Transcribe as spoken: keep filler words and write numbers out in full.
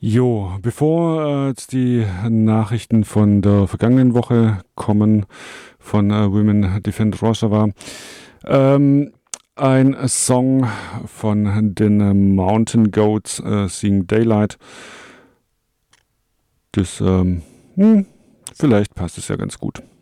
Jo, bevor äh, jetzt die Nachrichten von der vergangenen Woche kommen, von äh, Women Defend Rojava, ähm, ein Song von den äh, Mountain Goats, äh, Seeing Daylight. Das, ähm, hm, vielleicht passt es ja ganz gut.